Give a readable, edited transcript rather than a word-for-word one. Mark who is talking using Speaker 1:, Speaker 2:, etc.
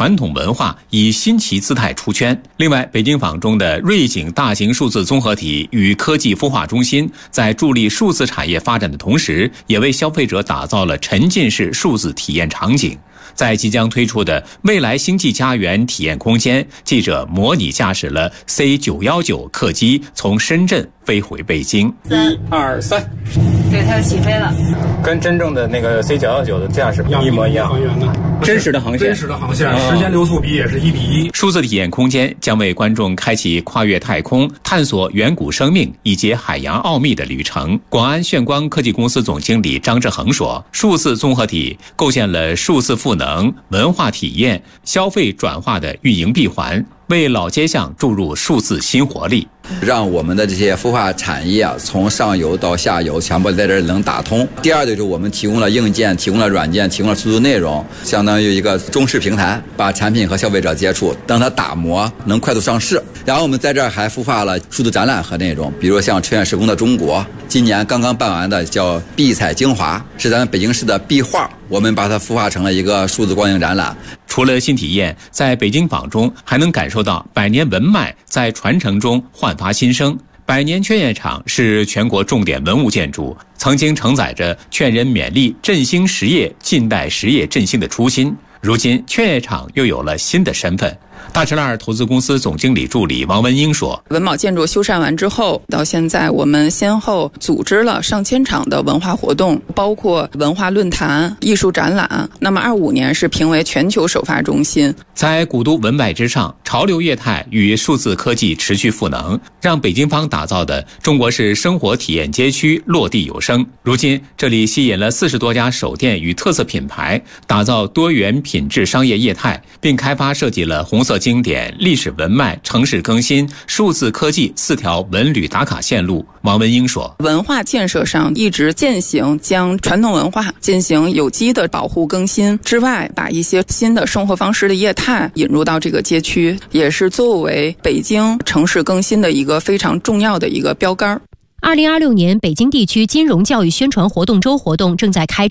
Speaker 1: 传统文化以新奇姿态出圈。另外，北京坊中的瑞景大型数字综合体与科技孵化中心，在助力数字产业发展的同时，也为消费者打造了沉浸式数字体验场景。在即将推出的未来星际家园体验空间，记者模拟驾驶了 C919 客机从深圳飞回北京。
Speaker 2: 1、2、3，
Speaker 3: 对，它要起飞了，
Speaker 2: 跟真正的那个 C919 的驾驶一模一样。真实的航线，
Speaker 4: 时间流速比也是1:1。
Speaker 1: 数字体验空间将为观众开启跨越太空、探索远古生命以及海洋奥秘的旅程。广安炫光科技公司总经理张志恒说，数字综合体构建了数字赋能、文化体验、消费转化的运营闭环，为老街巷注入数字新活力，
Speaker 5: 让我们的这些孵化产业从上游到下游全部在这儿能打通。第二就是我们提供了硬件，提供了软件，提供了数字内容，相当于一个中式平台，把产品和消费者接触，让它打磨能快速上市。然后我们在这儿还孵化了数字展览和内容，比如像春远时空的中国，今年刚刚办完的叫碧彩精华，是咱们北京市的壁画，我们把它孵化成了一个数字光影展览。
Speaker 1: 除了新体验，在北京坊中还能感受到百年文脉在传承中焕发新生。百年劝业场是全国重点文物建筑，曾经承载着劝人勉励振兴实业、近代实业振兴的初心。如今劝业场又有了新的身份。大石栏投资公司总经理助理王文英说，
Speaker 6: 文保建筑修缮完之后，到现在我们先后组织了上千场的文化活动，包括文化论坛、艺术展览。那么25年是评为全球首发中心。
Speaker 1: 在古都文脉之上，潮流业态与数字科技持续赋能，让北京坊打造的中国式生活体验街区落地有声。如今这里吸引了40多家首店与特色品牌，打造多元品质商业业态，并开发设计了红色经典、历史文脉、城市更新、数字科技4条文旅打卡线路。王文英说，
Speaker 6: 文化建设上一直践行将传统文化进行有机的保护更新之外，把一些新的生活方式的业态引入到这个街区，也是作为北京城市更新的一个非常重要的一个标杆。
Speaker 7: 2026年北京地区金融教育宣传活动周活动正在开展。